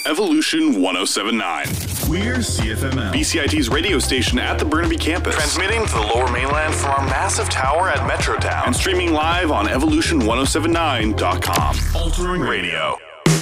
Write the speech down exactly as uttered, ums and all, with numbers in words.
Evolution one oh seven point nine. We're C F M L, B C I T's radio station at the Burnaby campus. Transmitting to the Lower Mainland from our massive tower at Metrotown. And streaming live on evolution ten seventy-nine dot com. Altering Radio.